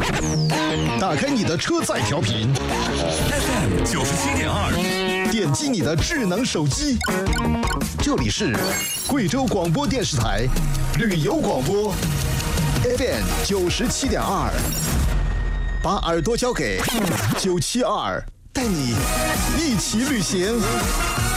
打开你的车载调频 FM 97.2， 点击你的智能手机，这里是贵州广播电视台旅游广播 FM 97.2，把耳朵交给972，带你一起旅行。